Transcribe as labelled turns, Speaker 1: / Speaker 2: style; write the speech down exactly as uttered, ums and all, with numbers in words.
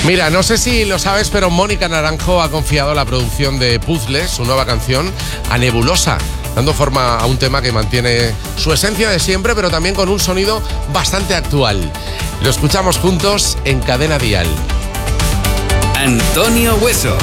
Speaker 1: Mira, no sé si lo sabes, pero Mónica Naranjo ha confiado la producción de Puzzles, su nueva canción, a Nebulosa, dando forma a un tema que mantiene su esencia de siempre, pero también con un sonido bastante actual. Lo escuchamos juntos en Cadena Dial.
Speaker 2: Antonio Hueso.